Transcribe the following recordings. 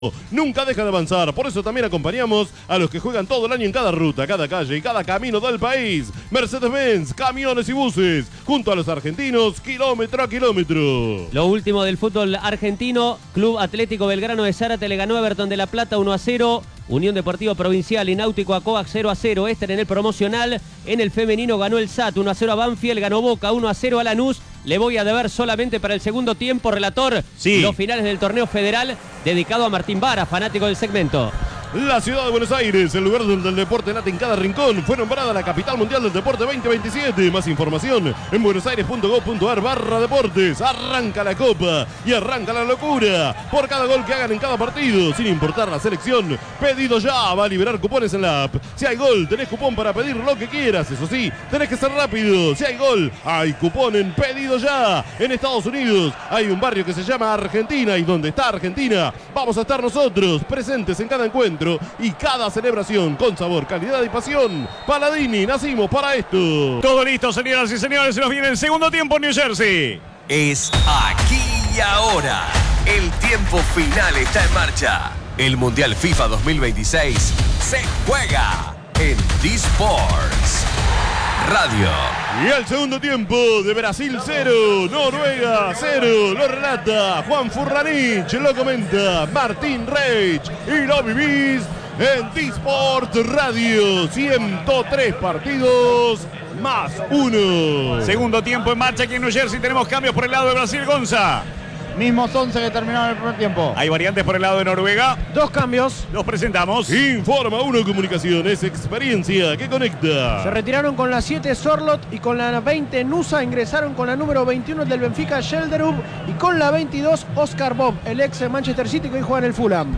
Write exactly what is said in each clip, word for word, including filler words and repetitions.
Nunca deja de avanzar, por eso también acompañamos a los que juegan todo el año en cada ruta, cada calle y cada camino del país. Mercedes-Benz, camiones y buses, junto a los argentinos, kilómetro a kilómetro. Lo último del fútbol argentino, Club Atlético Belgrano de Zárate le ganó a Everton de La Plata uno a cero. Unión Deportivo Provincial y Náutico Acoac cero a cero. Este en el promocional. En el femenino ganó el S A T uno a cero a Banfield, ganó Boca uno a cero a Lanús. Le voy a deber solamente para el segundo tiempo, relator, sí. Los finales del torneo federal dedicado a Martín Vara, fanático del segmento. La ciudad de Buenos Aires, el lugar donde el deporte late en cada rincón, fue nombrada la capital mundial del deporte veinte veintisiete. Más información en buenosaires.gov.ar barra deportes. Arranca la copa y arranca la locura. Por cada gol que hagan en cada partido, sin importar la selección, pedido ya va a liberar cupones en la app. Si hay gol, tenés cupón para pedir lo que quieras. Eso sí, tenés que ser rápido. Si hay gol, hay cupón en pedido ya. En Estados Unidos hay un barrio que se llama Argentina, y donde está Argentina, vamos a estar nosotros, presentes en cada encuentro y cada celebración con sabor, calidad y pasión. Paladini, nacimos para esto. Todo listo, señoras y señores, se nos viene el segundo tiempo en New Jersey. Es aquí y ahora. El tiempo final está en marcha. El Mundial FIFA dos mil veintiséis se juega en D-Sports Radio. Y el segundo tiempo de Brasil cero, Noruega cero, lo relata Juan Furlanich, lo comenta Martín Reich y lo vivís en D-Sport Radio. ciento tres partidos más uno. Segundo tiempo en marcha aquí en New Jersey. Tenemos cambios por el lado de Brasil, Gonza. Mismos once que terminaron el primer tiempo. Hay variantes por el lado de Noruega. Dos cambios. Los presentamos. Informa Uno Comunicaciones, experiencia que conecta. Se retiraron con la siete Sorlot y con la veinte Nusa. Ingresaron con la número veintiuno del Benfica, Gelderub, y con la veintidós Oscar Bob, el ex Manchester City que hoy juega en el Fulham.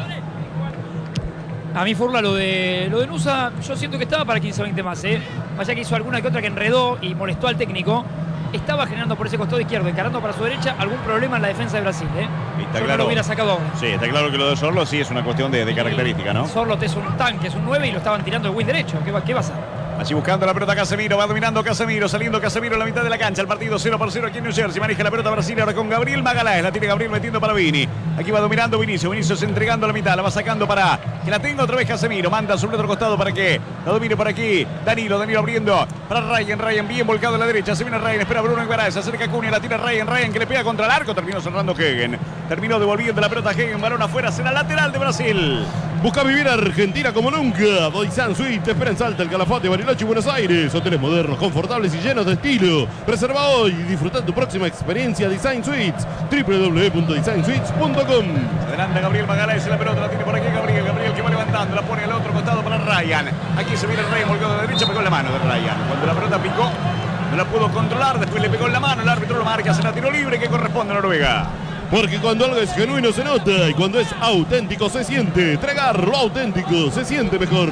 A mí, Furla, lo de, lo de Nusa, yo siento que estaba para quince o veinte más, ¿eh? Vaya que hizo alguna que otra que enredó y molestó al técnico. Estaba generando por ese costado izquierdo, encarando para su derecha, algún problema en la defensa de Brasil, ¿eh? Está yo claro. no lo hubiera sacado ahora. Sí, está claro que lo de Sorlo sí es una cuestión de, de característica, ¿no? Sorlot es un tanque, es un nueve y lo estaban tirando el wing derecho. ¿Qué va, qué va a hacer? Allí buscando la pelota Casemiro, va dominando Casemiro, saliendo Casemiro en la mitad de la cancha. El partido cero por cero aquí en New Jersey. Maneja la pelota Brasil ahora con Gabriel Magalhães. La tiene Gabriel metiendo para Vini. Aquí va dominando Vinicius. Vinicius entregando la mitad. La va sacando para que la tenga otra vez Casemiro. Manda sobre el otro costado para que la domine por aquí. Danilo, Danilo abriendo para Ryan. Ryan bien volcado a la derecha. Se viene Ryan, espera Bruno Guimaraes. Se acerca Cunha, la tira Ryan. Ryan que le pega contra el arco. Terminó cerrando Hegen. Terminó devolviendo la pelota a Hegen. Balón afuera. Será lateral de Brasil. Busca vivir Argentina como nunca. Doizan Suite, espera en Salta, el Calafate, Bariloche y Buenos Aires. Hoteles modernos, confortables y llenos de estilo. Reserva hoy y disfruta tu próxima experiencia Design Suites. doble u doble u doble u punto design suites punto com. Adelanta Gabriel Magalhães, la pelota la tiene por aquí Gabriel. Gabriel que va levantando, la pone al otro costado para Ryan. Aquí se viene el Rey, volcado a la derecha, pegó en la mano de Ryan. Cuando la pelota picó, no la pudo controlar, después le pegó en la mano, el árbitro lo marca, se la tiro libre que corresponde a Noruega. Porque cuando algo es genuino se nota y cuando es auténtico se siente. Tragar lo auténtico se siente mejor.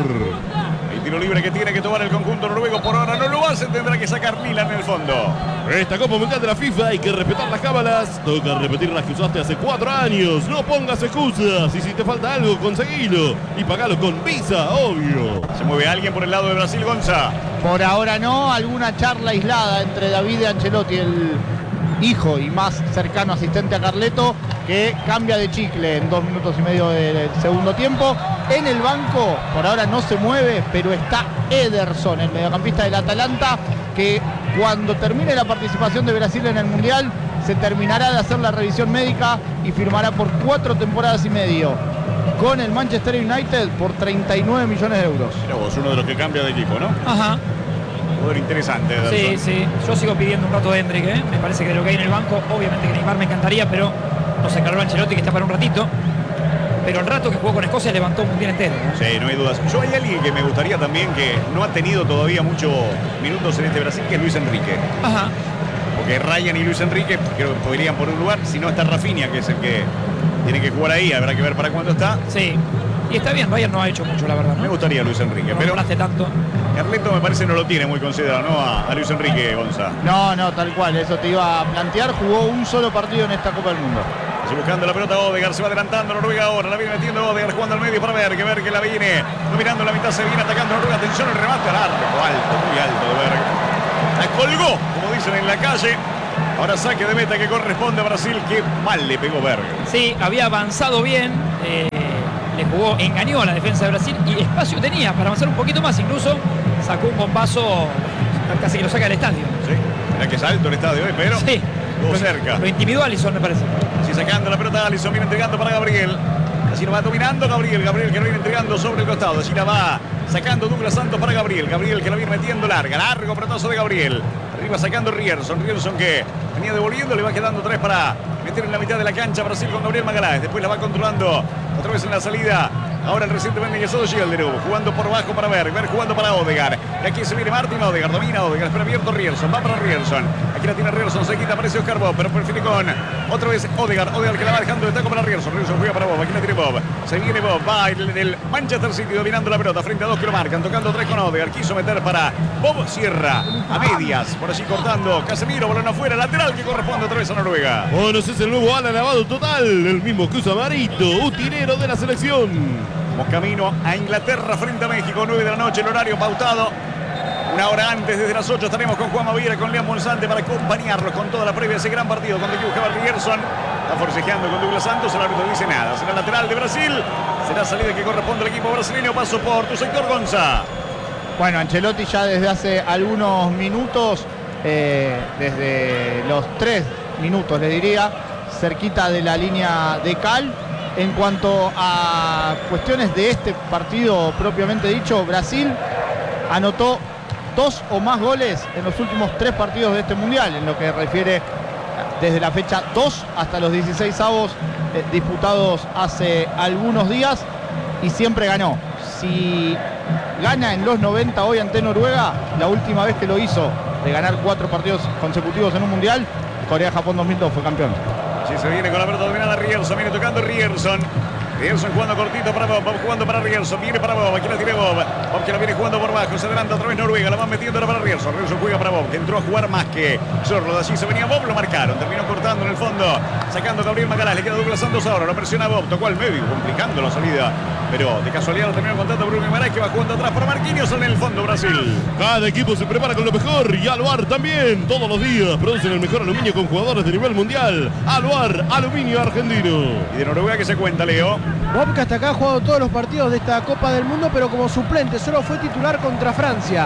El tiro libre que tiene que tomar el conjunto noruego por ahora no lo hace, tendrá que sacar Milan en el fondo. Esta Copa Mundial de la FIFA hay que respetar las cábalas. Toca repetir las que usaste hace cuatro años. No pongas excusas. Y si te falta algo, conseguilo. Y pagalo con Visa, obvio. ¿Se mueve alguien por el lado de Brasil, Gonza? Por ahora no, alguna charla aislada entre David Ancelotti, el hijo y más cercano asistente a Carleto, que cambia de chicle en dos minutos y medio del segundo tiempo. En el banco, por ahora no se mueve, pero está Ederson, el mediocampista del Atalanta, que cuando termine la participación de Brasil en el Mundial, se terminará de hacer la revisión médica y firmará por cuatro temporadas y medio con el Manchester United por treinta y nueve millones de euros. Pero vos, uno de los que cambia de equipo, ¿no? Ajá. Jugador interesante, Ederson. Sí, sí. Yo sigo pidiendo un rato de Hendrik, ¿eh? Me parece que de lo que hay en el banco, obviamente que Neymar me encantaría, pero nos encargó Ancelotti que está para un ratito. Pero el rato que jugó con Escocia levantó un mundial entero, ¿no? Sí, no hay dudas. Yo hay alguien que me gustaría también que no ha tenido todavía muchos minutos en este Brasil, que es Luis Enrique. Ajá. Porque Ryan y Luis Enrique creo que podrían por un lugar, si no está Rafinha, que es el que tiene que jugar ahí, habrá que ver para cuándo está. Sí. Y está bien, Ryan no ha hecho mucho, la verdad, ¿no? Me gustaría Luis Enrique, No pero hace tanto. Carleto me parece no lo tiene muy considerado, ¿no? A, a Luis Enrique, Gonza. No, no, tal cual, eso te iba a plantear. Jugó un solo partido en esta Copa del Mundo. Así buscando la pelota Odegaard, se va adelantando Noruega ahora, la viene metiendo Odegaard, jugando al medio para ver, que ver que la viene dominando la mitad, se viene atacando Noruega, atención el remate al arco, alto, muy alto de Berg. La colgó, como dicen en la calle. Ahora saque de meta que corresponde a Brasil. Qué mal le pegó Berg. Sí, había avanzado bien. eh, le jugó, engañó a la defensa de Brasil y espacio tenía para avanzar un poquito más. Incluso sacó un bombazo, casi que lo saca del estadio. Sí, era que es alto el estadio, ¿eh? Pero sí, estuvo cerca. Lo intimidó a Alisson, me parece. Así sacando la pelota a Alisson, viene entregando para Gabriel. Así lo va dominando Gabriel, Gabriel que lo viene entregando sobre el costado. Así la va sacando Douglas Santos para Gabriel. Gabriel que la viene metiendo larga, largo pelotazo de Gabriel. Arriba sacando Rierson, Rierson que venía devolviendo, le va quedando tres para meter en la mitad de la cancha Brasil con Gabriel Magalhães. Después la va controlando otra vez en la salida. Ahora el recientemente ingresado Gilderu, jugando por abajo para Berg, Berg jugando para Odegaard. Y aquí se viene Martin Odegaard, domina Odegaard, espera abierto Rierson, va para Rierson. Aquí la tiene Rierson, se quita, aparece Oscar Bob, pero perfil con otra vez Odegaard, Odegaard que la va dejando de taco para Rierson. Rierson juega para Bob, aquí la tiene Bob. Se viene Bob, va el, el Manchester City dominando la pelota frente a dos que lo marcan, tocando tres con Odegaard. Quiso meter para Bob, cierra a medias, por allí cortando Casemiro, balón afuera, lateral que corresponde otra vez a Noruega. Bueno, ese es el nuevo ala lavado total, el mismo que usa Marito, utilero de la selección. Vamos camino a Inglaterra frente a México, nueve de la noche, el horario pautado. Una hora antes, desde las ocho, estaremos con Juan Maviera, con León Monzante para acompañarlos con toda la previa de ese gran partido. Cuando aquí buscaba Rierson, está forcejeando con Douglas Santos, el árbitro no dice nada. Será lateral de Brasil, será salida que corresponde al equipo brasileño. Paso por tu sector, Gonza. Bueno, Ancelotti ya desde hace algunos minutos, eh, desde los tres minutos, le diría, cerquita de la línea de cal. En cuanto a cuestiones de este partido propiamente dicho, Brasil anotó dos o más goles en los últimos tres partidos de este mundial, en lo que refiere desde la fecha dos hasta los dieciséis avos eh, disputados hace algunos días, y siempre ganó. Si gana en los noventa hoy ante Noruega, la última vez que lo hizo de ganar cuatro partidos consecutivos en un mundial, Corea-Japón dos mil dos fue campeón. Sí, se viene con la pelota dominada Rierson, viene tocando Rierson. Rierson jugando cortito para Bob, Bob jugando para Rierson, viene para Bob, aquí la tiene Bob. Bob que la viene jugando por abajo, se adelanta otra vez Noruega, la van metiendo para Rierson. Rierson juega para Bob, que entró a jugar más que Sorlo. Así se venía Bob, lo marcaron, terminó cortando en el fondo, sacando a Gabriel Magalhães, le queda Douglas Santos ahora, lo presiona Bob, tocó al medio, complicando la salida. Pero de casualidad lo terminó contando Bruno Guimaraes, que va jugando atrás para Marquinhos en el fondo Brasil. Cada equipo se prepara con lo mejor y Aluar también. Todos los días producen el mejor aluminio con jugadores de nivel mundial. Aluar, aluminio argentino. Y de Noruega, ¿qué se cuenta, Leo? Bob, que hasta acá ha jugado todos los partidos de esta Copa del Mundo, pero como suplente, solo fue titular contra Francia.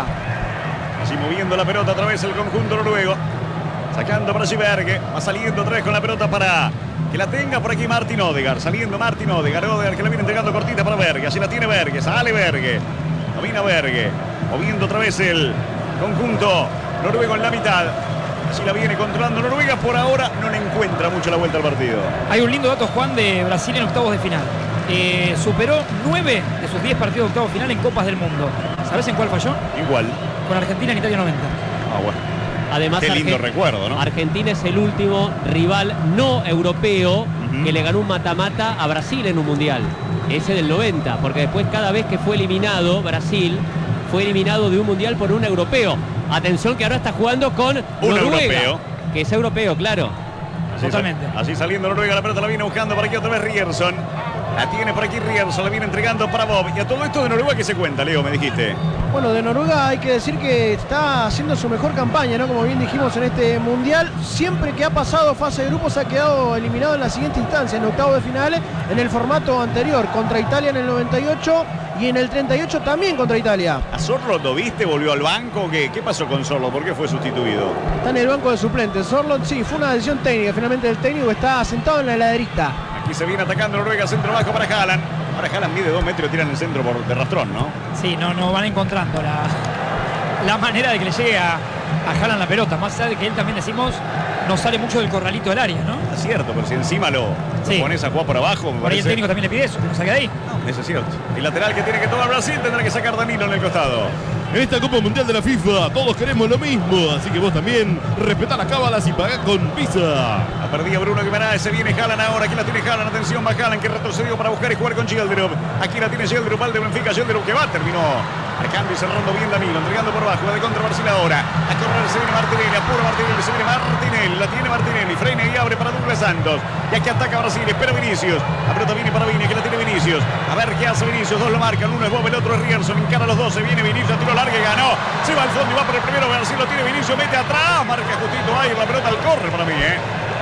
Así moviendo la pelota otra vez el conjunto noruego. Sacando para Berge, va saliendo otra vez con la pelota para que la tenga por aquí Martin Odegaard. Saliendo Martin Odegaard, Odegaard que la viene entregando cortita para Berge. Así la tiene Berge, sale Berge. Domina Berge, moviendo otra vez el conjunto noruego en la mitad. Así la viene controlando Noruega. Por ahora no le encuentra mucho la vuelta al partido. Hay un lindo dato, Juan, de Brasil en octavos de final. Eh, superó nueve de sus diez partidos de octavos de final en Copas del Mundo. ¿Sabes en cuál falló? Igual. Con Argentina en Italia noventa. Ah, bueno. Además, qué lindo Arge- recuerdo, ¿no? Argentina es el último rival no europeo Uh-huh. que le ganó un mata-mata a Brasil en un mundial. Ese del noventa, porque después cada vez que fue eliminado Brasil, fue eliminado de un mundial por un europeo. Atención que ahora está jugando con Un Noruega, europeo. que es europeo, claro. Así Totalmente. sal- así saliendo Noruega, la pelota la viene buscando por aquí otra vez Rierson. La tiene por aquí Rierson, la viene entregando para Bob. Y a todo esto de Noruega, ¿qué se cuenta, Leo? Me dijiste. Bueno, de Noruega hay que decir que está haciendo su mejor campaña, ¿no? Como bien dijimos en este mundial, siempre que ha pasado fase de grupos ha quedado eliminado en la siguiente instancia, en octavos de final, en el formato anterior, contra Italia en el noventa y ocho y en el treinta y ocho también contra Italia. ¿A Sorlo lo viste? ¿Volvió al banco? ¿Qué, qué pasó con Sorlo? ¿Por qué fue sustituido? Está en el banco de suplentes. Sorlot, sí, fue una decisión técnica, finalmente el técnico está sentado en la heladerita. Aquí se viene atacando Noruega, centro bajo para Haaland. Ahora Haaland mide dos metros y tira en el centro por de rastrón, ¿no? Sí, no, no van encontrando la, la manera de que le llegue a, a Haaland la pelota. Más allá de que él también, decimos, no sale mucho del corralito del área, ¿no? Es cierto, pero si encima lo, Sí. lo pones a jugar por abajo, me Por ahí el parece- técnico también le pide eso, que no saque de ahí. No, eso es cierto. El lateral que tiene que tomar Brasil tendrá que sacar Danilo en el costado. En esta Copa Mundial de la FIFA todos queremos lo mismo, así que vos también respetá las cábalas y pagá con Visa. La perdía Bruno Guimaraes, se viene Haaland ahora, aquí la tiene Haaland, atención, va Haaland que retrocedió para buscar y jugar con Gilderup. Aquí la tiene Gilderup, al de Benfica, Gilderup que va, terminó marcando y cerrando bien Danilo, entregando por abajo, va de contra Brasil ahora. A correr se viene Martinelli, apura Martinelli, se viene Martinelli, la tiene Martinelli, frena y abre para Douglas Santos. Y aquí ataca Brasil, espera Vinicius. La pelota viene para Vini, que la tiene Vinicius. A ver qué hace Vinicius, dos lo marcan, uno es Bob, el otro es Rierson, encara a los dos, se viene Vinicius, tiro largo y ganó. Se va al fondo y va por el primero, Brasil lo tiene Vinicius, mete atrás, marca justito ahí, la pelota al corre para mí, ¿eh?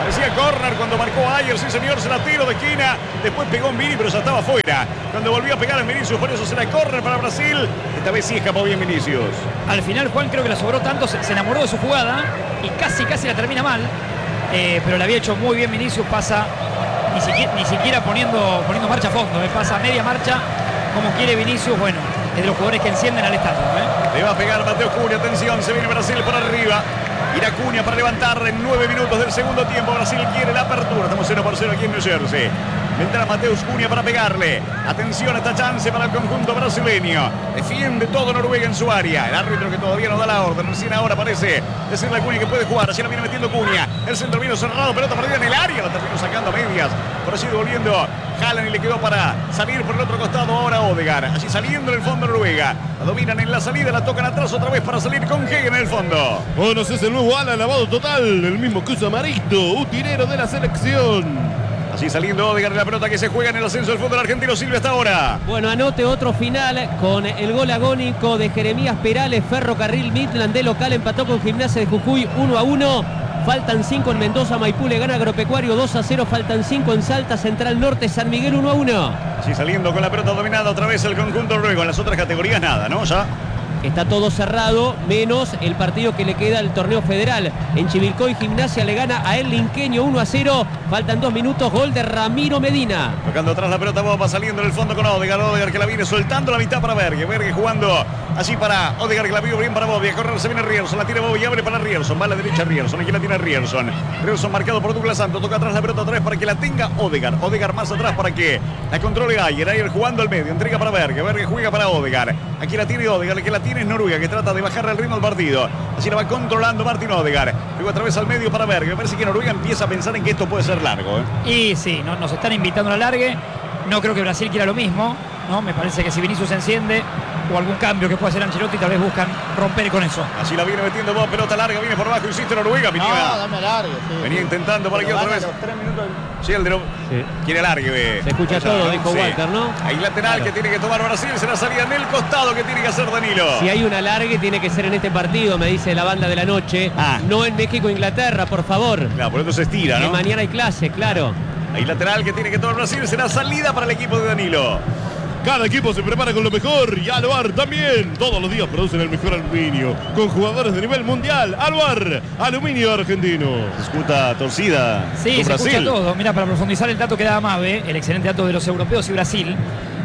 Parecía córner cuando marcó Ayer, sí señor, se la tiró de esquina. Después pegó en Vini, pero ya estaba fuera. Cuando volvió a pegar en Vinicius, por eso será córner para Brasil. Esta vez sí escapó bien Vinicius. Al final Juan creo que la sobró tanto, se, se enamoró de su jugada y casi, casi la termina mal. Eh, pero la había hecho muy bien Vinicius, pasa ni siquiera, ni siquiera poniendo, poniendo marcha a fondo, eh, pasa media marcha como quiere Vinicius. Bueno, es de los jugadores que encienden al estadio. ¿eh? Le va a pegar Mateo Cunha, atención, se viene Brasil por arriba. Irá Cunha para levantar en nueve minutos del segundo tiempo. Brasil quiere la apertura, estamos cero por cero aquí en New Jersey. Vendrá Mateus Cunha para pegarle. Atención a esta chance para el conjunto brasileño. Defiende todo Noruega en su área. El árbitro que todavía no da la orden. Recién ahora parece decirle a Cunha que puede jugar. Así la viene metiendo Cunha. El centro vino cerrado, pelota perdida en el área. La terminó sacando a medias. Por allí devolviendo Haaland y le quedó para salir por el otro costado ahora Odegaard. Allí saliendo en el fondo Noruega. La dominan en la salida, la tocan atrás otra vez para salir con Hegen en el fondo. Bueno, ese es el nuevo ala lavado total. El mismo que usa Marito, utilero de la selección. Así saliendo Odegaard, la pelota que se juega en el ascenso del fútbol argentino. Silvia hasta ahora. Bueno, anote otro final con el gol agónico de Jeremías Perales. Ferrocarril Midland de local empató con Gimnasia de Jujuy uno a uno. Faltan cinco en Mendoza, Maipú le gana Agropecuario dos a cero. Faltan cinco en Salta, Central Norte, San Miguel uno a uno. Así saliendo con la pelota dominada otra vez el conjunto noruego. En las otras categorías nada, ¿no? Ya. Está todo cerrado, menos el partido que le queda al torneo federal. En Chivilcoy, Gimnasia le gana a El Linqueño uno a cero. Faltan dos minutos, gol de Ramiro Medina. Tocando atrás la pelota, Boba saliendo en el fondo con Odegaard. Odegaard que la viene soltando la mitad para Berge. Berge jugando así para Odegaard que la vio bien para Bobby. A correr se viene Rierson, la tira Bobby y abre para Rierson. Va a la derecha Rierson, aquí la tiene Rierson. Rierson marcado por Douglas Santos. Toca atrás la pelota otra vez para que la tenga Odegaard. Odegaard más atrás para que la controle Ayer. Ayer jugando al medio, entrega para Berge. Berge juega para Odegaard. Aquí la tiene Odegaard, el que la tiene es Noruega, que trata de bajar el ritmo del partido. Así la va controlando Martin Odegaard. Luego a través al medio para Berge. Me parece que Noruega empieza a pensar en que esto puede ser largo. ¿eh? Y sí, no, nos están invitando a la largue. No creo que Brasil quiera lo mismo, ¿no? Me parece que si Vinicius se enciende o algún cambio que pueda hacer Ancelotti, tal vez buscan romper con eso. Así la viene metiendo vos, pelota larga, viene por abajo, insiste Noruega. Venía, No, dame largue. Sí, venía sí. intentando por aquí Pero otra gana vez. los tres minutos. Schilderup Sí. quiere largue. Se escucha todo, dijo Walter, ¿no? Ahí lateral Claro. que tiene que tomar Brasil, será salida en el costado que tiene que hacer Danilo. Si hay una largue tiene que ser en este partido, me dice la banda de la noche. Ah. No en México-Inglaterra, por favor. Claro, por eso se estira, Que ¿no? mañana hay clase, claro. Ahí lateral que tiene que tomar Brasil, será salida para el equipo de Danilo. Cada equipo se prepara con lo mejor y Aluar también. Todos los días producen el mejor aluminio con jugadores de nivel mundial. Aluar, aluminio argentino. Se escuta torcida Sí, con se Brasil. escucha todo. Mira, para profundizar el dato que daba Mabe, el excelente dato de los europeos y Brasil,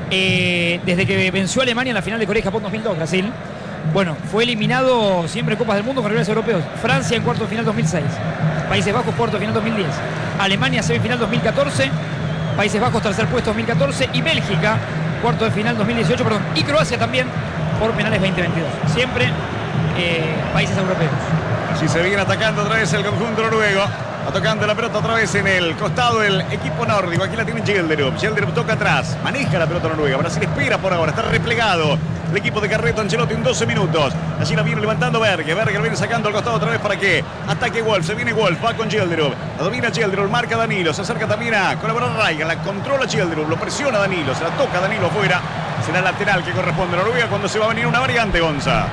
eh, desde que venció a Alemania en la final de Corea-Japón dos mil dos, Brasil, bueno, fue eliminado siempre en Copas del Mundo con rivales europeos. Francia en cuarto de final dos mil seis, Países Bajos cuarto de final dos mil diez, Alemania semifinal dos mil catorce, Países Bajos tercer puesto dos mil catorce y Bélgica cuarto de final dos mil dieciocho, perdón, y Croacia también por penales veinte veintidós. Siempre eh, países europeos. Así se viene atacando otra vez el conjunto noruego. Va tocando la pelota otra vez en el costado del equipo nórdico. Aquí la tiene Schilderup. Schilderup toca atrás. Maneja la pelota noruega. Brasil espera por ahora. Está replegado el equipo de Carleto Ancelotti en doce minutos. Allí la viene levantando Berge. Berge la viene sacando al costado otra vez para que ataque Wolf. Se viene Wolf. Va con Schilderup. La domina Schilderup. Marca Danilo. Se acerca también a colaborar Raigan. La controla Schilderup. Lo presiona Danilo. Se la toca Danilo afuera. Será lateral que corresponde a Noruega cuando se va a venir una variante, Gonza.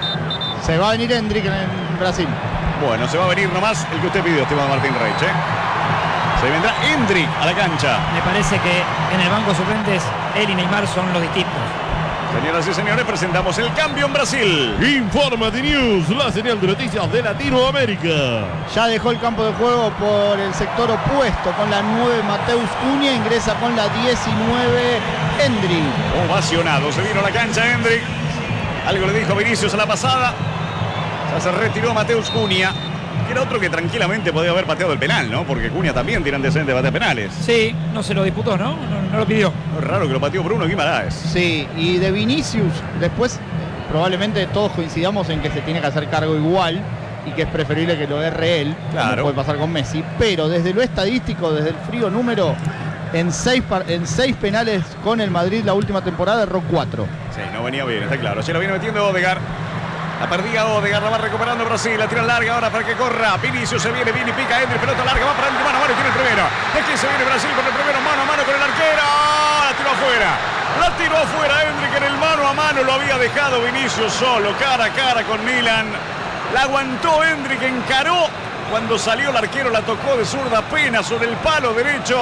Se va a venir Hendrik en Brasil. Bueno, se va a venir nomás el que usted pidió, Esteban Martín Reich. ¿eh? Se vendrá Hendrik a la cancha. Me parece que en el banco de suplentes él y Neymar son los distintos. Señoras y señores, presentamos el cambio en Brasil. Informa The News, la señal de noticias de Latinoamérica. Ya dejó el campo de juego por el sector opuesto con la nueve Mateus Cunha, ingresa con la diecinueve Hendrik. Ovacionado, se vino a la cancha Hendrik. Algo le dijo Vinicius a la pasada. Ya se retiró Mateus Cunha, que era otro que tranquilamente podía haber pateado el penal, ¿no? Porque Cunha también tiene antecedentes de patear penales. Sí, no se lo disputó, ¿no? No, no lo pidió. Es raro que lo pateó Bruno Guimaraes. Sí, y de Vinicius, después probablemente todos coincidamos en que se tiene que hacer cargo igual y que es preferible que lo erre él, Claro. como puede pasar con Messi, pero desde lo estadístico, desde el frío número, en seis, par- en seis penales con el Madrid la última temporada erró cuatro. Sí, no venía bien, está claro. Se lo viene metiendo Odegaard. La perdida Odegaard, la va recuperando Brasil. La tira larga ahora para que corra. Vinicius se viene, Vini pica, Hendrik, pelota larga, va para Hendrik, mano a mano, tiene el primero. Es que se viene Brasil con el primero, mano a mano con el arquero. La tiró afuera. La tiró afuera Hendrik en el mano a mano. Lo había dejado Vinicius solo, cara a cara con Milan. La aguantó Hendrik, encaró Cuando salió el arquero la tocó de zurda apenas sobre el palo derecho.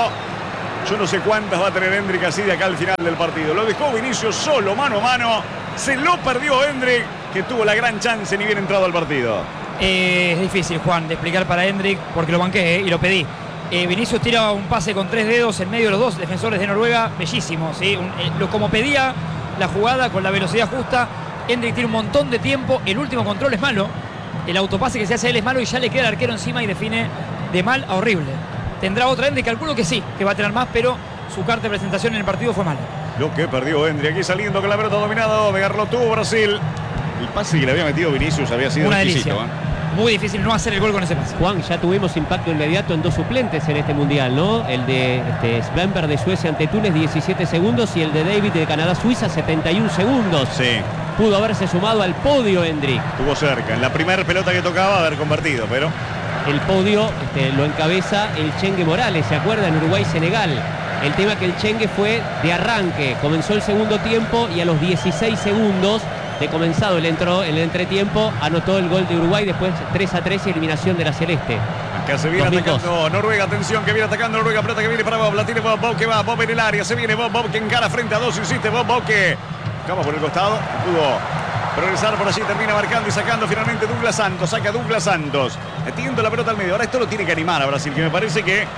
Yo no sé cuántas va a tener Hendrik así de acá al final del partido. Lo dejó Vinicius solo, mano a mano. Se lo perdió Hendrik, que tuvo la gran chance ni bien entrado al partido. Eh, es difícil, Juan, de explicar para Hendrik, porque lo banqué eh, y lo pedí. Eh, Vinicius tira un pase con tres dedos en medio de los dos defensores de Noruega, bellísimo, ¿sí? Un, eh, lo, como pedía la jugada, con la velocidad justa. Hendrik tiene un montón de tiempo, el último control es malo, el autopase que se hace a él es malo y ya le queda el arquero encima y define de mal a horrible. Tendrá otra Hendrik, calculo que sí, que va a tener más, pero su carta de presentación en el partido fue mala. Lo que perdió Hendrik, aquí saliendo con la pelota dominada, Odegaard lo tuvo Brasil. El pase que le había metido Vinicius había sido una exquisito, delicia. ¿eh? Muy difícil no hacer el gol con ese pase. Juan, ya tuvimos impacto inmediato en dos suplentes en este mundial, ¿no? El de este, Svenberg de Suecia ante Túnez, diecisiete segundos, y el de David de Canadá-Suiza, setenta y un segundos. Sí. Pudo haberse sumado al podio, Hendrik. Estuvo cerca, en la primera pelota que tocaba haber convertido, pero... El podio este, lo encabeza el Chengue Morales, ¿se acuerdan? Uruguay-Senegal. El tema que el Chengue fue de arranque. Comenzó el segundo tiempo y a los dieciséis segundos de comenzado el, entro, el entretiempo anotó el gol de Uruguay, después tres a tres y eliminación de la Celeste. Acá se viene dos mil dos. atacando Noruega, atención que viene atacando Noruega, pelota que viene para Bob, la tiene Bob, Bob que va, Bob en el área, se viene Bob, Bob que encara frente a dos, insiste Bob, Bob que acaba por el costado, pudo progresar por allí, termina marcando y sacando finalmente Douglas Santos, saca Douglas Santos, metiendo la pelota al medio. Ahora esto lo tiene que animar a Brasil, que me parece que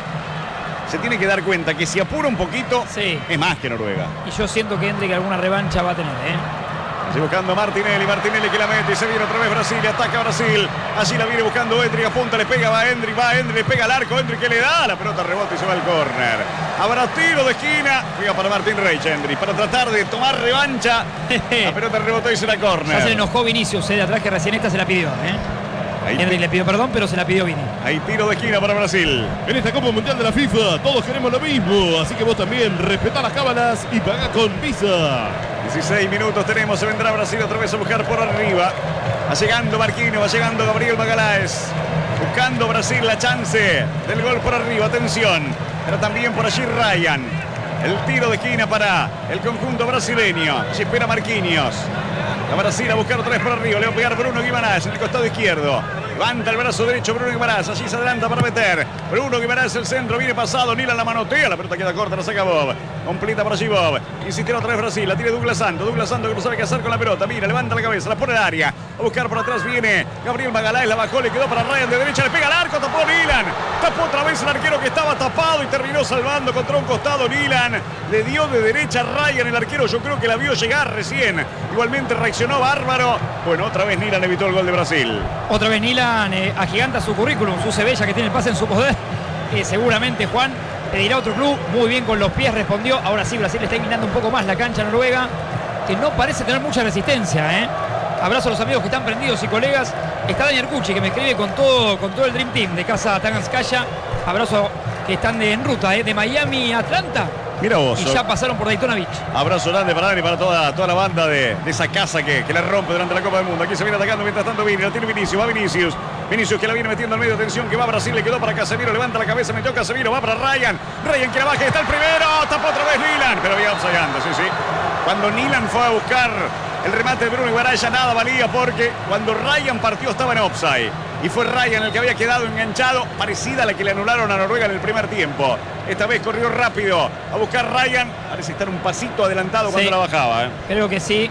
se tiene que dar cuenta que si apura un poquito, sí, es más que Noruega. Y yo siento que Hendrik alguna revancha va a tener, ¿eh? Así buscando a Martinelli, Martinelli que la mete y se viene otra vez Brasil, ataca a Brasil, allí la viene buscando Hendrik, apunta, le pega, va Hendrik, va Hendrik, le pega al arco, Hendrik que le da, la pelota rebota y se va al córner. Habrá tiro de esquina, juega para Martín Reich, Hendrik, para tratar de tomar revancha, la pelota rebotó y será córner. Ya se le enojó Vinicius, eh, de atrás, que recién esta se la pidió, ¿eh? Hendrik le pidió perdón, pero se la pidió Vini. Hay tiro de esquina para Brasil. En esta Copa Mundial de la FIFA todos queremos lo mismo, así que vos también respetá las cábalas y pagá con Visa. dieciséis minutos tenemos, se vendrá Brasil otra vez a buscar por arriba. Va llegando Marquinhos, va llegando Gabriel Magalhães. Buscando Brasil la chance del gol por arriba, atención. Pero también por allí Ryan. El tiro de esquina para el conjunto brasileño. Allí espera Marquinhos. La Brasil a buscar otra vez por arriba. Le va a pegar Bruno Guimarães en el costado izquierdo. Levanta el brazo derecho Bruno Guimarães. Allí se adelanta para meter. Bruno Guimarães el centro. Viene pasado. Nila la manotea. La pelota queda corta. La saca Bob. Completa por allí Bob. Insistieron otra vez Brasil. La tiene Douglas Santos. Douglas Santos que no sabe qué hacer con la pelota. Mira, levanta la cabeza. La pone al área. A buscar por atrás viene Gabriel Magalhães. La bajó. Le quedó para Ryan de derecha. Le pega al arco. Tapó Nilan. Tapó otra vez el arquero que estaba tapado y terminó salvando contra un costado Nilan. Le dio de derecha a Ryan. El arquero yo creo que la vio llegar recién. Igualmente reaccionó bárbaro. Bueno, otra vez Nilan evitó el gol de Brasil. Otra vez Nilan eh, agiganta su currículum, su C V, ya que tiene el pase en su poder. Eh, seguramente Juan pedirá otro club. Muy bien con los pies respondió. Ahora sí, Brasil está eliminando un poco más la cancha noruega, que no parece tener mucha resistencia, ¿eh? Abrazo a los amigos que están prendidos y colegas. Está Daniel Cucci, que me escribe con todo, con todo el Dream Team de Casa Tanganskaya. Abrazo que están de, en ruta, ¿eh? De Miami a Atlanta. Mira vos. Y ya pasaron por Daytona Beach. Abrazo grande para Dani y para toda, toda la banda de, de esa casa que, que le rompe durante la Copa del Mundo. Aquí se viene atacando mientras tanto Vini. La tiene Vinicius. Va Vinicius. Vinicius que la viene metiendo al medio. Atención que va Brasil. Le quedó para Casemiro. Levanta la cabeza. Metió Casemiro. Va para Ryan. Ryan que la baja. Está el primero. Tapó otra vez Nilan. Pero había offside antes. Sí, sí. Cuando Nilan fue a buscar el remate de Bruno Guimarães ya nada valía porque cuando Ryan partió estaba en offside. Y fue Ryan el que había quedado enganchado, parecida a la que le anularon a Noruega en el primer tiempo. Esta vez corrió rápido a buscar Ryan. Parece estar un pasito adelantado cuando Sí, la bajaba. ¿eh? Creo que sí.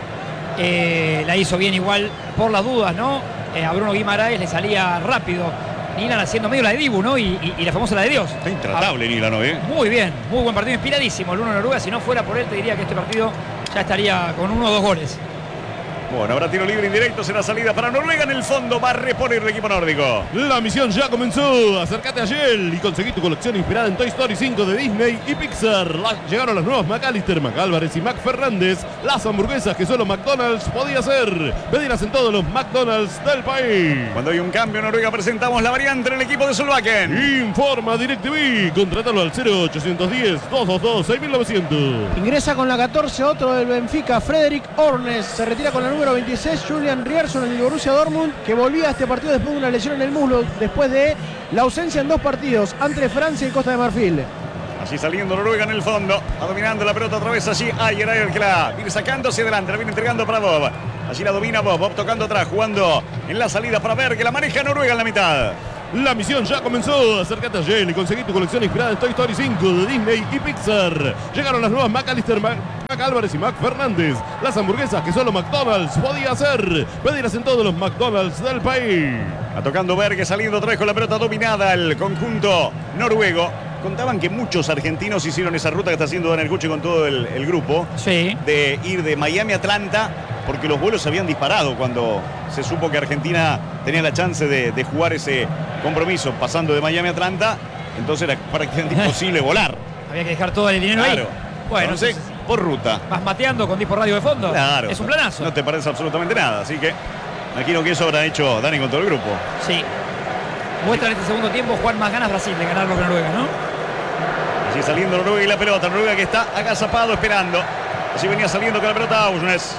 Eh, la hizo bien igual por las dudas, ¿no? Eh, a Bruno Guimarães le salía rápido. Nilan haciendo medio la de Dibu, ¿no? Y, y, y la famosa la de Dios. Está intratable Nilan, ¿no? ¿eh? Muy bien, muy buen partido, inspiradísimo el uno de Noruega. Si no fuera por él, te diría que este partido ya estaría con uno o dos goles. Bueno, habrá tiro libre indirecto, será salida para Noruega. En el fondo va a reponer el equipo nórdico. La misión ya comenzó. Acércate a Shell y conseguí tu colección inspirada en Toy Story cinco de Disney y Pixar. La- llegaron las nuevas McAllister, McAlvarez y McFernández. Las hamburguesas que solo McDonald's podía hacer. Pedilas en todos los McDonald's del país. Cuando hay un cambio en Noruega presentamos la variante en el equipo de Solbakken. Informa DirecTV. Contrátalo al cero ochocientos diez, doscientos veintidós, seis mil novecientos. Ingresa con la catorce otro del Benfica, Frederick Ornes. Se retira con la número veintiséis, Julian Rierson, el Borussia Dortmund, que volvía a este partido después de una lesión en el muslo, después de la ausencia en dos partidos entre Francia y Costa de Marfil. Así saliendo Noruega en el fondo, va dominando la pelota otra vez allí. Ayer, Ayer que la viene sacando hacia adelante, la viene entregando para Bob. Allí la domina Bob, Bob tocando atrás, jugando en la salida para ver que la maneja Noruega en la mitad. La misión ya comenzó. Acércate a Yale y conseguí tu colección inspirada en Toy Story cinco de Disney y Pixar. Llegaron las nuevas McAllister, Mac, Mac Álvarez y Mac Fernández. Las hamburguesas que solo McDonald's podía hacer. Pedirlas en todos los McDonald's del país. Va tocando Berge, saliendo otra vez con la pelota dominada el conjunto noruego. Contaban que muchos argentinos hicieron esa ruta que está haciendo Daniel Cucci con todo el, el grupo. Sí. De ir de Miami a Atlanta, porque los vuelos se habían disparado cuando se supo que Argentina tenía la chance de, de jugar ese compromiso pasando de Miami a Atlanta. Entonces era prácticamente imposible volar. Había que dejar todo el dinero Claro. ahí. Bueno, entonces, entonces, por ruta. vas mateando con Dispo Radio de fondo. Claro. Es un planazo. No te parece absolutamente nada, así que imagino que eso habrá hecho Dani con todo el grupo. Sí. Muestra en este segundo tiempo Juan más ganas Brasil de ganarlo que Noruega, ¿no? Así saliendo Noruega y la pelota. Noruega que está agazapado esperando. Así venía saliendo con la pelota Ausnes.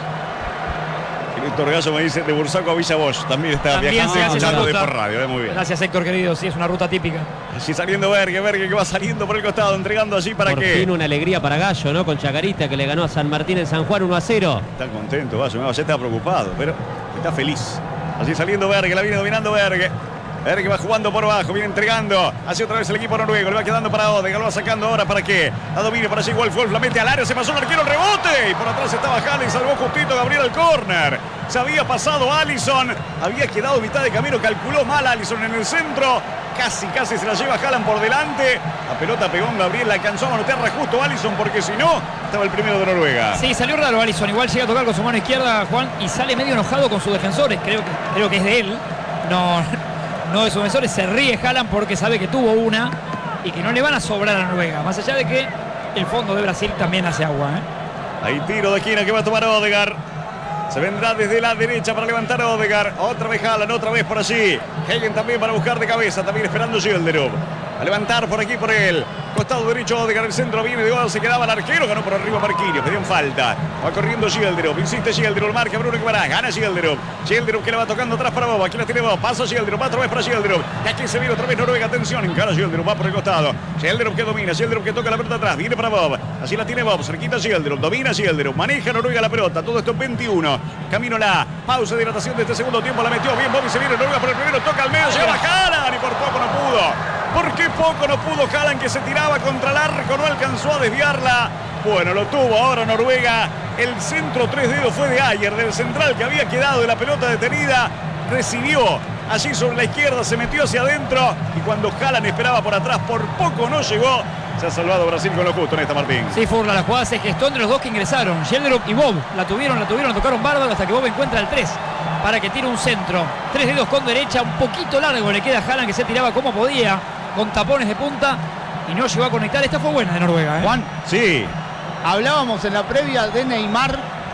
Y Víctor Gallo me dice de Bursaco a Villa Bosch. También está También viajando se y hace escuchando esa de ruta. por radio. eh, Muy bien. Gracias, Héctor, querido. Sí, es una ruta típica. Así saliendo Berge. Berge que va saliendo por el costado. Entregando allí para Por que... fin una alegría para Gallo, ¿no? Con Chacarita, que le ganó a San Martín en San Juan uno a cero. Está contento, Gallo. No, ya está preocupado, pero está feliz. Así saliendo Berge. La viene dominando Berge. Berge va jugando por abajo, viene entregando. Hacia otra vez el equipo noruego. Le va quedando para Odegaard. Lo va sacando ahora para que la domine para allí. Wolf, Wolf la mete al área. Se pasó el arquero, el rebote. Y por atrás estaba Haaland. Salvó justito Gabriel al córner. Se había pasado Alisson. Había quedado mitad de camino. Calculó mal Alisson en el centro. Casi, casi se la lleva Haaland por delante. La pelota pegó en Gabriel. La alcanzó a manotearla justo Alisson porque si no, estaba el primero de Noruega. Sí, salió raro Alisson. Igual llega a tocar con su mano izquierda, Juan, y sale medio enojado con sus defensores. Creo que, creo que es de él. No, no de sus defensores. Se ríe Haaland porque sabe que tuvo una y que no le van a sobrar a Noruega. Más allá de que el fondo de Brasil también hace agua, ¿eh? Ahí tiro de esquina que va a tomar Odegaard. Se vendrá desde la derecha para levantar a Odegaard. Otra vez Haaland, otra vez por allí. Hagen también para buscar de cabeza. También esperando Gilderov. A levantar por aquí por él. Costado derecho Odegaard. El centro viene de gol. Se quedaba el arquero. Ganó por arriba Marquinhos. Pedían falta. Va corriendo Gilderov. Insiste Gilderov. Marca Bruno Guimarães. Gana Gilderov. Gilderov que le va tocando atrás para Bob. Aquí la tiene Bob. Pasa Gilderov. Va otra vez para Gilderov. Y aquí se viene otra vez Noruega. Atención. Encara Gilderov. Va por el costado. Gilderov que domina. Gilderov que toca la pelota atrás. Viene para Bob. Así la tiene Bob. Cerquita Gilderov. Domina Gilderov. Maneja Noruega la pelota. Todo esto en veintiuno. Camino la pausa de hidratación de este segundo tiempo. La metió bien Bob y se viene Noruega por el primero. Toca al medio. Llega Haaland y por poco no pudo. ¿Por qué poco no pudo Haaland que se tiraba contra el arco? No alcanzó a desviarla. Bueno, lo tuvo ahora Noruega. El centro tres dedos fue de Ayer, del central que había quedado de la pelota detenida. Recibió allí sobre la izquierda, se metió hacia adentro. Y cuando Haaland esperaba por atrás, por poco no llegó. Se ha salvado Brasil con lo justo en esta, Martín. Sí, Furla, la jugada se gestó entre los dos que ingresaron, Gilderov y Bob. La tuvieron, la tuvieron, la tocaron bárbaro hasta que Bob encuentra el tres para que tire un centro. Tres dedos con derecha, un poquito largo le queda a Haaland que se tiraba como podía, con tapones de punta y no llegó a conectar. Esta fue buena de Noruega, ¿eh? Juan, Sí. hablábamos en la previa de Neymar.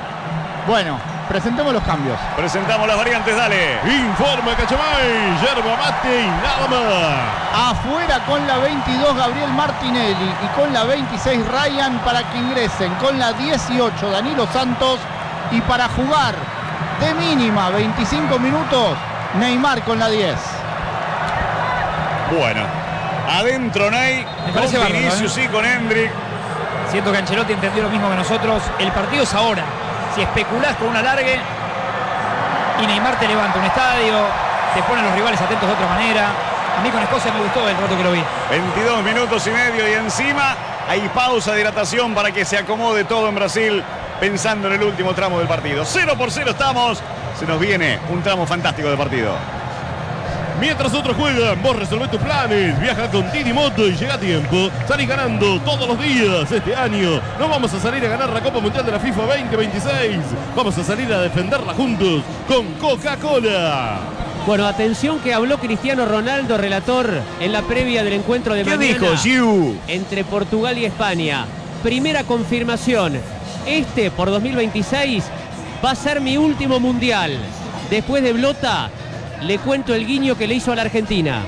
Bueno, presentemos los cambios. Presentamos las variantes, dale. Informa Cachamay, yerba mate y nada más. Afuera con la veintidós Gabriel Martinelli y con la veintiséis Ryan para que ingresen con la dieciocho Danilo Santos y para jugar de mínima veinticinco minutos Neymar con la diez. Bueno, adentro Ney, Me parece con bárbaro, Vinicius y con Hendrik. Siento que Ancelotti entendió lo mismo que nosotros. El partido es ahora. Si especulás con un alargue y Neymar te levanta un estadio, te ponen los rivales atentos de otra manera. A mí con Escocia me gustó el rato que lo vi. veintidós minutos y medio y encima hay pausa de hidratación para que se acomode todo en Brasil, pensando en el último tramo del partido. Cero por cero estamos. Se nos viene un tramo fantástico de partido. Mientras otros juegan, vos resolvés tus planes. Viaja con Didi Moto y llega a tiempo. Salís ganando todos los días este año. No vamos a salir a ganar la Copa Mundial de la FIFA veinte veintiséis. Vamos a salir a defenderla juntos con Coca-Cola. Bueno, atención que habló Cristiano Ronaldo, relator, en la previa del encuentro de ¿Qué mañana dijo, Giu? entre Portugal y España. Primera confirmación, este por dos mil veintiséis va a ser mi último mundial. Después de Blota, le cuento el guiño que le hizo a la Argentina.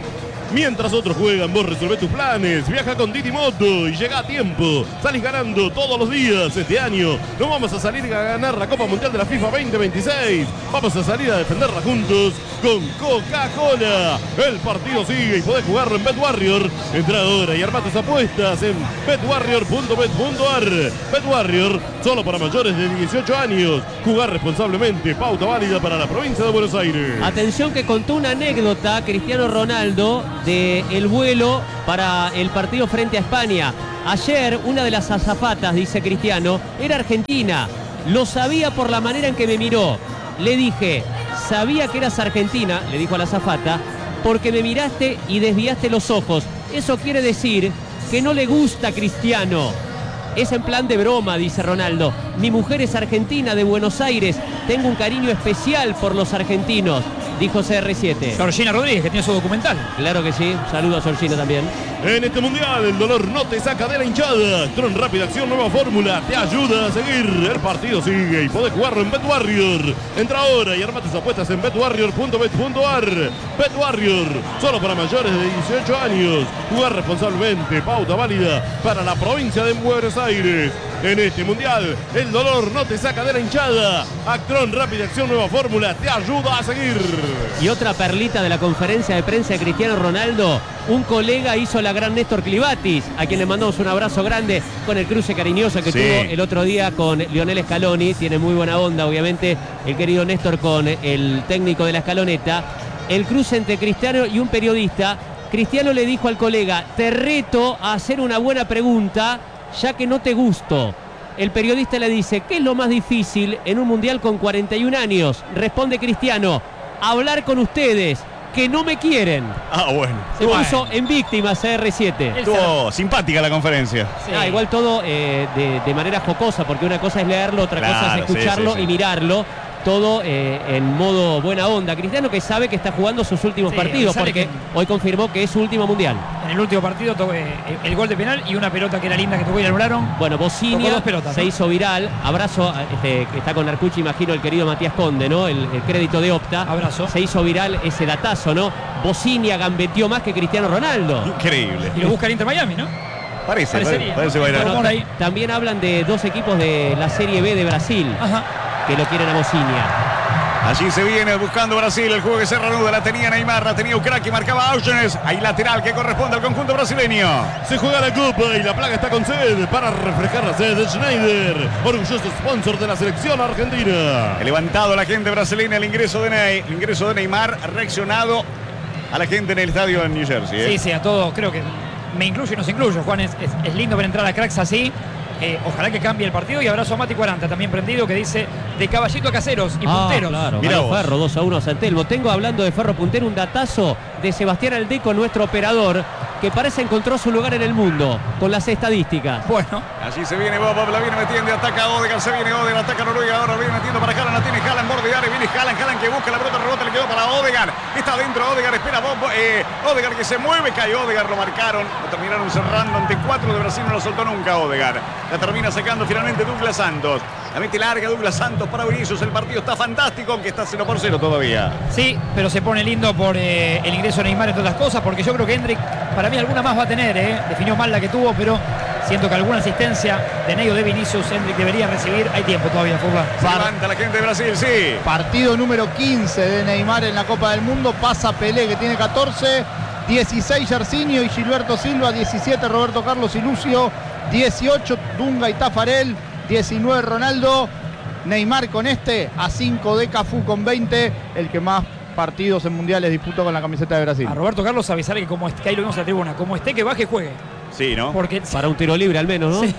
Mientras otros juegan, vos resolvés tus planes. Viaja con Didi Moto y llega a tiempo. Salís ganando todos los días. Este año no vamos a salir a ganar la Copa Mundial de la FIFA veinte veintiséis. Vamos a salir a defenderla juntos con Coca-Cola. El partido sigue y podés jugarlo en BetWarrior. Entra ahora y arma tus apuestas en bet warrior punto bet punto a r. BetWarrior, solo para mayores de dieciocho años. Jugar responsablemente. Pauta válida para la provincia de Buenos Aires. Atención que contó una anécdota Cristiano Ronaldo de el vuelo para el partido frente a España. Ayer una de las azafatas, dice Cristiano, era argentina. Lo sabía por la manera en que me miró. Le dije, sabía que eras argentina, le dijo a la azafata, porque me miraste y desviaste los ojos. Eso quiere decir que no le gusta Cristiano. Es en plan de broma, dice Ronaldo. Mi mujer es argentina, de Buenos Aires. Tengo un cariño especial por los argentinos, dijo C R siete. Georgina Rodríguez, que tiene su documental. Claro que sí. Saludos a Georgina también. En este mundial el dolor no te saca de la hinchada. Tron Rápida Acción, nueva fórmula, te ayuda a seguir. El partido sigue y podés jugarlo en BetWarrior. Entra ahora y arma tus apuestas en bet warrior punto bet punto a r. BetWarrior, solo para mayores de dieciocho años. Jugar responsablemente, pauta válida para la provincia de Buenos Aires. En este mundial el dolor no te saca de la hinchada. Actron Rápida Acción, nueva fórmula, te ayuda a seguir. Y otra perlita de la conferencia de prensa de Cristiano Ronaldo. Un colega hizo la gran Néstor Clivatis, a quien le mandamos un abrazo grande con el cruce cariñoso que Sí. tuvo el otro día con Lionel Scaloni. Tiene muy buena onda, obviamente, el querido Néstor con el técnico de la Escaloneta. El cruce entre Cristiano y un periodista. Cristiano le dijo al colega, te reto a hacer una buena pregunta, ya que no te gusto. El periodista le dice, ¿qué es lo más difícil en un mundial con cuarenta y un años? Responde Cristiano, hablar con ustedes, que no me quieren. Ah, bueno. Se Bueno. puso en víctima C R siete. Estuvo simpática la conferencia. Sí. Ah, igual todo eh, de, de manera jocosa, porque una cosa es leerlo, otra cosa Claro, es escucharlo sí, sí, sí. y mirarlo. Todo eh, en modo buena onda. Cristiano que sabe que está jugando sus últimos Sí, partidos, avisale porque que- hoy confirmó que es su último mundial. En el último partido to- eh, el gol de penal y una pelota que era linda que tocó y la anularon. Bueno, Tocó Bocinia dos pelotas, se ¿no? hizo viral. Abrazo, a este, que está con Arcucci, imagino, el querido Matías Conde, ¿no? El, el crédito de Opta. Abrazo. Se hizo viral ese datazo, ¿no? Bocinia gambeteó más que Cristiano Ronaldo. Increíble. Y lo busca el Inter Miami, ¿no? Parece, Parecería. parece bailar. Bueno, ta- ahí. también hablan de dos equipos de la Serie B de Brasil Ajá. que lo quieren a Bocinia. Allí se viene buscando Brasil, el juego que se reanuda, la tenía Neymar, la tenía Ucraki, marcaba Augenes, hay lateral que corresponde al conjunto brasileño. Se juega la Copa y la placa está con sed para refrescar la sed de Schneider, orgulloso sponsor de la selección argentina. Ha levantado la gente brasileña el ingreso de, Ney, el ingreso de Neymar, ha reaccionado a la gente en el estadio en New Jersey. ¿eh? Sí, sí, a todo, creo que me incluyo y nos incluyo, Juan, es, es- es lindo ver entrar a cracks así. Eh, ojalá que cambie el partido y abrazo a Mati cuarenta, también prendido, que dice de caballito a caseros y Ah, punteros. claro, Mirá ganó vos. Ferro dos a uno a San Telmo. Tengo, hablando de Ferro puntero, un datazo de Sebastián Aldeco, nuestro operador, que parece encontró su lugar en el mundo con las estadísticas. Bueno, Allí se viene Bob, Bob la viene metiendo, ataca Odegaard, se viene Odegaard, ataca Noruega, ahora viene metiendo para Haaland, la tiene Haaland, borde de área, viene Haaland, Haaland que busca la pelota, rebota, le quedó para Odegaard, está dentro Odegaard, espera Bob, eh, Odegaard que se mueve, cae Odegaard, lo marcaron, lo terminaron cerrando ante cuatro de Brasil, no lo soltó nunca Odegaard, la termina sacando finalmente Douglas Santos, la mete larga Douglas Santos para Vinicius, el partido está fantástico, aunque está cero por cero todavía. sí, pero se pone lindo por eh, el ingreso de Neymar, entre otras cosas, porque yo creo que Hendrik, para mí alguna más va a tener, eh. definió mal la que tuvo, pero siento que alguna asistencia de Ney o de Vinicius Hendrik debería recibir. Hay tiempo todavía, Furlan. Se levanta la gente de Brasil, sí. Partido número quince de Neymar en la Copa del Mundo. Pasa Pelé, que tiene catorce. dieciséis Jarcinho y Gilberto Silva. diecisiete Roberto Carlos y Lucio. dieciocho Dunga y Tafarel. diecinueve Ronaldo. Neymar con este. A cinco de Cafú con veinte. El que más partidos en mundiales disputó con la camiseta de Brasil. A Roberto Carlos avisarle que como esté, que ahí lo vimos en la tribuna, como esté que baje juegue. Sí, ¿no? Porque, Para un tiro libre al menos, ¿no? sí,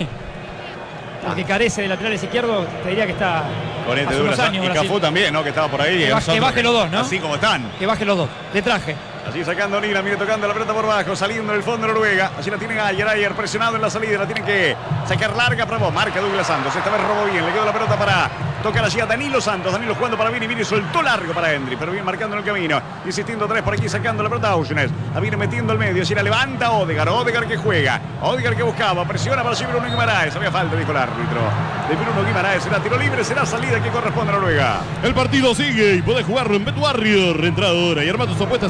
porque carece de laterales izquierdos, te diría que está Con este hace unos Douglas años y Brasil. Cafú también, ¿no? Que estaba por ahí. Que baje- que baje los dos, ¿no? Así como están. Que baje los dos, de traje. Allí sacando Nila, mire tocando la pelota por abajo, saliendo del fondo de Noruega. Allí la tiene Ayer, Ayer presionado en la salida, la tiene que sacar larga para vos. Marca Douglas Santos, esta vez robó bien, le quedó la pelota para tocar allí a Danilo Santos. Danilo jugando para Vini, Vini soltó largo para Hendrik, pero bien marcando en el camino. Insistiendo otra vez por aquí, sacando la pelota a Augenes. La viene metiendo al medio, allí la levanta Odegaard, Odegaard que juega. Odegaard que buscaba, presiona para allí Bruno Guimaraes. Había falta, dijo el árbitro. De Bruno Guimaraes, será tiro libre, será salida que corresponde a Noruega. El partido sigue y podés jugarlo en BetWarrior. Entra ahora y arma tus apuestas en BetWarrior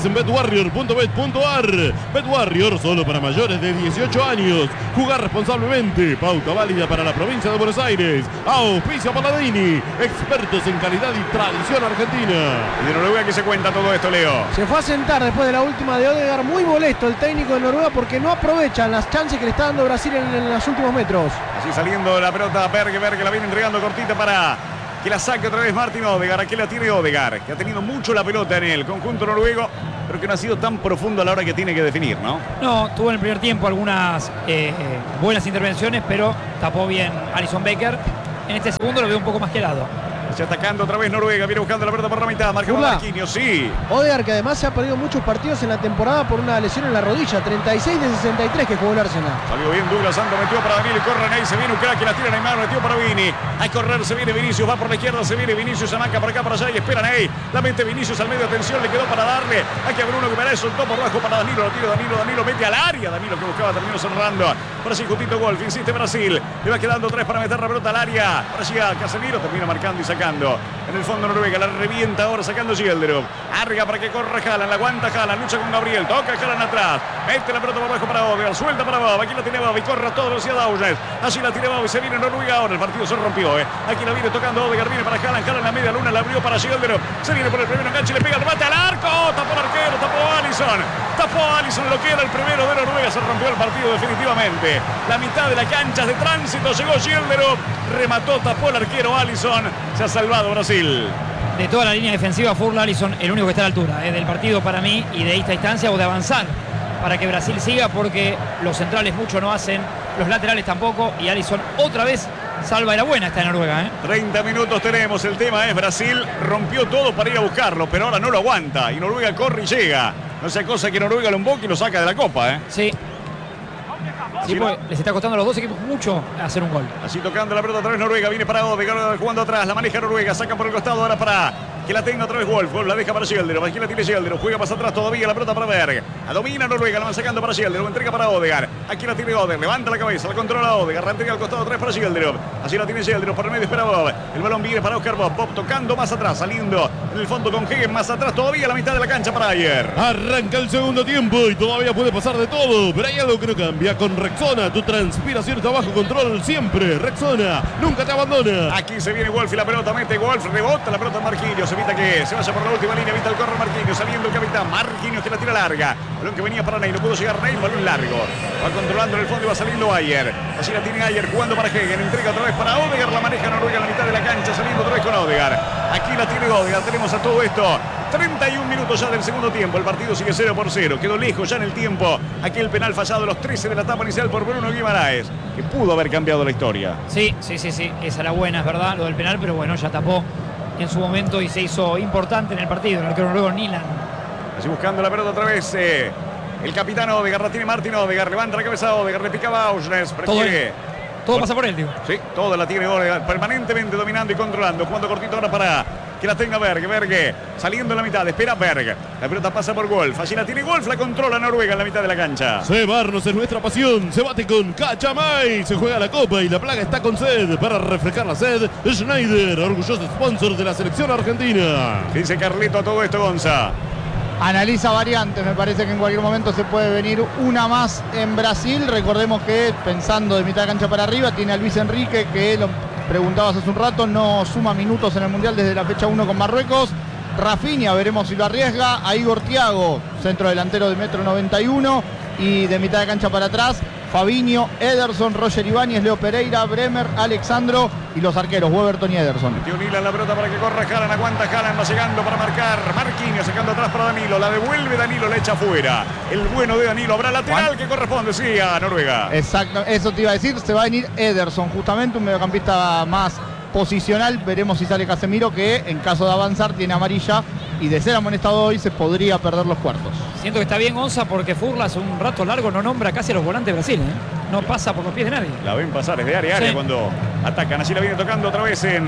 betwarrior punto bet punto ar. BetWarrior solo para mayores de dieciocho años. Jugar responsablemente. Pauta válida para la provincia de Buenos Aires. Auspicia Paladini, expertos en calidad y tradición argentina. Y de Noruega, ¿qué se cuenta todo esto, Leo? Se fue a sentar después de la última de Odegaard, muy molesto el técnico de Noruega porque no aprovechan las chances que le está dando Brasil en, en los últimos metros. Así saliendo la pelota, Berg, Berg la viene entregando cortita para que la saque otra vez Martin Odegaard. Aquí la tiene Odegaard, que ha tenido mucho la pelota en el conjunto noruego, pero que no ha sido tan profundo a la hora que tiene que definir, ¿no? No, tuvo en el primer tiempo algunas eh, buenas intervenciones, pero tapó bien Alisson Becker. En este segundo lo veo un poco más quedado. Se atacando otra vez Noruega, viene buscando la pelota por la mitad, marcaba Marquinhos, sí. Odegaard, que además se ha perdido muchos partidos en la temporada por una lesión en la rodilla, treinta y seis de sesenta y tres que jugó el Arsenal. Salió bien Douglas Santos, metió para Daniel, corre Ney, se viene un crack, la tira Neymar, metió para Vini. Hay que correr, se viene Vinicius, va por la izquierda, se viene Vinicius, arranca por acá, para allá y espera Ney. La mete Vinicius al medio, atención, le quedó para darle. Aquí a Bruno Guimaraes, soltó por abajo para Danilo, lo tira Danilo, Danilo mete al área, Danilo que buscaba, terminó cerrando. Por allí justito Wolf, insiste Brasil, le va quedando tres para meter la pelota al área. Por allí a Casemiro, termina marcando y sacando. En el fondo Noruega, la revienta ahora sacando Gilderov. Arga para que corra Haaland, la aguanta Haaland, lucha con Gabriel, toca Haaland atrás, mete la pelota por abajo para Odegaard, suelta para Bob, aquí la tiene Bob y corre a todo velocidad Auges. Así la tiene Bob y se viene Noruega ahora, el partido se rompió, eh. Aquí la viene tocando Odegaard, viene para Haaland, Haaland la media luna, la abrió para Gilderov, se viene por el primero enganche y le pega el remate al arco, tapó el arquero, tapó Alisson, tapó Alisson, lo que era el primero de Noruega, se rompió el partido definitivamente. La mitad de la cancha de tránsito llegó Gilderov, remató, tapó el arquero Alisson, se ha salvado Brasil. De toda la línea defensiva, Furla Alisson, el único que está a la altura eh, del partido para mí y de esta instancia o de avanzar para que Brasil siga, porque los centrales mucho no hacen, los laterales tampoco, y Alisson otra vez salva de la buena esta en Noruega. ¿eh? treinta minutos tenemos, el tema es Brasil rompió todo para ir a buscarlo, pero ahora no lo aguanta y Noruega corre y llega. No sea cosa que Noruega lo emboque y lo saca de la copa. ¿eh? Sí. Sí, pues, les está costando a los dos equipos mucho hacer un gol. Así tocando la pelota otra vez Noruega, viene para Odegaard jugando atrás, la maneja Noruega, saca por el costado ahora para que la tenga otra vez Wolf, Wolf la deja para Gilderov, aquí la tiene Gilderov, juega más atrás todavía la pelota para Berg, la domina Noruega, la van sacando para Gilderov, entrega para Odegaard, aquí la tiene Odegaard, levanta la cabeza, la controla Odegaard, la entrega al costado otra vez para Gilderov, así la tiene Gilderov, por el medio espera Bob, el balón viene para Oscar Bob, Bob tocando más atrás, saliendo en el fondo con Hegen, más atrás todavía la mitad de la cancha para Ayer. Arranca el segundo tiempo y todavía puede pasar de todo, pero hay algo que no cambia. Con Rexona, tu transpiración está bajo control siempre. Rexona, nunca te abandona. Aquí se viene Wolf y la pelota mete Wolf, rebota la pelota Marquinhos, evita que se vaya por la última línea, evita el corre Marquinhos, saliendo el capitán Marquinhos que la tira larga, balón que venía para Ney, no pudo llegar Ney, balón largo, va controlando en el fondo y va saliendo Ayer, así la tiene Ayer jugando para Hegen, entrega otra vez para Odegaard, la maneja Noruega en la mitad de la cancha, saliendo otra vez con Odegaard, aquí la tiene Odegaard, tenemos a todo esto, treinta y un minutos ya del segundo tiempo, el partido sigue cero por cero, quedó lejos ya en el tiempo, aquel penal fallado a los trece de la etapa inicial por Bruno Guimaraes, que pudo haber cambiado la historia. Sí, sí, sí, sí, esa era buena, es verdad, lo del penal, pero bueno, ya tapó en su momento y se hizo importante en el partido, el arquero noruego Nilan. Así buscando la pelota otra vez, eh, el capitán Odegaard, la tiene Martin Odegaard, levanta la cabeza Odegaard, le picaba a Augsnes, prefiere... Todo pasa por él, digo. Sí, toda la tiene Odegaard, permanentemente dominando y controlando, jugando cortito ahora para que la tenga Berg, Berg saliendo en la mitad, espera Berg, la pelota pasa por Wolf, allí la tiene Wolf, la controla Noruega en la mitad de la cancha. Cebarnos es nuestra pasión, se bate con Cachamay, se juega la copa y la plaga está con sed. Para refrescar la sed, Schneider, orgulloso sponsor de la selección argentina. ¿Qué dice Carlito a todo esto, Gonza? Analiza variantes, me parece que en cualquier momento se puede venir una más en Brasil. Recordemos que pensando de mitad de cancha para arriba tiene a Luis Enrique, que lo preguntabas hace un rato, no suma minutos en el Mundial desde la fecha uno con Marruecos. Rafinha, veremos si lo arriesga. A Igor Thiago, centro delantero de metro noventa y uno, y de mitad de cancha para atrás Fabinho, Ederson, Roger Ibáñez, Leo Pereira, Bremer, Alexandro y los arqueros Weberton y Ederson. Metió Nila en la pelota para que corra Haaland, aguanta Haaland, va llegando para marcar Marquinhos, sacando atrás para Danilo, la devuelve Danilo, le echa afuera. El bueno de Danilo, habrá lateral Juan. Que corresponde, sí, a Noruega. Exacto, eso te iba a decir, se va a venir Ederson, justamente un mediocampista más posicional. Veremos si sale Casemiro, que en caso de avanzar tiene amarilla y de ser amonestado hoy se podría perder los cuartos. Siento que está bien Onza porque Furla hace un rato largo no nombra casi a los volantes de Brasil, ¿eh? No pasa por los pies de nadie. La ven pasar, es de área a área sí. Cuando atacan. Así la viene tocando otra vez en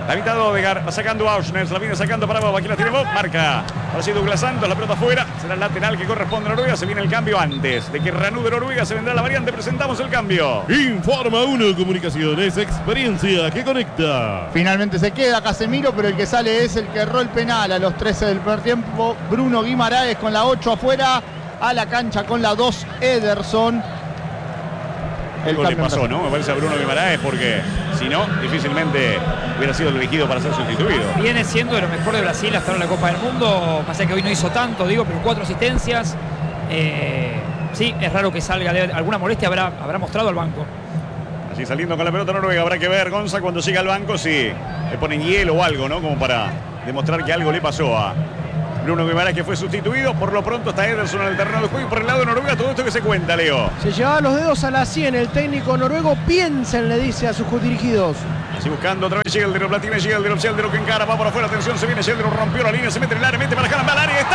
La mitad de Odegaard, va sacando Auschner, la viene sacando para Bob, aquí la tiene Bob, marca. Ahora sí Douglas Santos, la pelota afuera, será el lateral que corresponde a Noruega, se viene el cambio antes de que reanude Noruega, se vendrá la variante, presentamos el cambio. Informa uno Comunicaciones, experiencia que conecta. Finalmente se queda Casemiro, pero el que sale es el que erró el penal a los trece del primer tiempo. Bruno Guimaraes con la ocho afuera, a la cancha con la dos Ederson. Algo le pasó, ¿no? Me parece a Bruno Guimaraes porque si no, difícilmente hubiera sido elegido para ser sustituido. Viene siendo de lo mejor de Brasil hasta ahora en la Copa del Mundo. Pasa que hoy no hizo tanto, digo, pero cuatro asistencias. Eh, sí, es raro que salga. Alguna molestia habrá, habrá mostrado al banco. Así saliendo con la pelota Noruega, habrá que ver, Gonza, cuando llega al banco, si le ponen hielo o algo, ¿no? Como para demostrar que algo le pasó a Bruno Guimaraes, que fue sustituido. Por lo pronto está Ederson en el terreno de juego y por el lado de Noruega todo esto que se cuenta, Leo. Se llevaba los dedos a la sien el técnico noruego. Piensen, le dice a sus dirigidos. Así buscando otra vez Sheldon, Platini, Sheldon, Sheldon que encara, va por afuera, atención, se viene Sheldon, rompió la línea, se mete en el área, mete para Haaland, va al área,